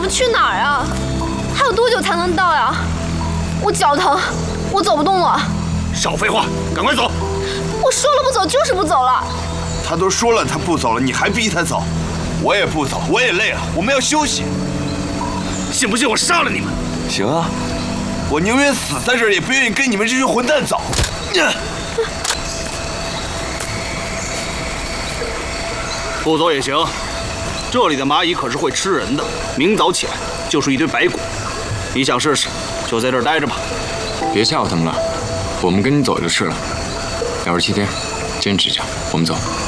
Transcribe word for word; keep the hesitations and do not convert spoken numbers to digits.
们去哪儿啊？还有多久才能到呀？我脚疼，我走不动了。 少废话，赶快走！ 我说了不走就是不走了。 他都说了他不走了，你还逼他走？我也不走，我也累了，我们要休息。 信不信我杀了你们？ 行啊，我宁愿死在这儿，也不愿意跟你们这群混蛋走。 不走也行，这里的蚂蚁可是会吃人的，明早起来就是一堆白骨。你想试试，就在这儿待着吧。 别吓唬他们了，我们跟你走就是了。两十七天，坚持一下，我们走。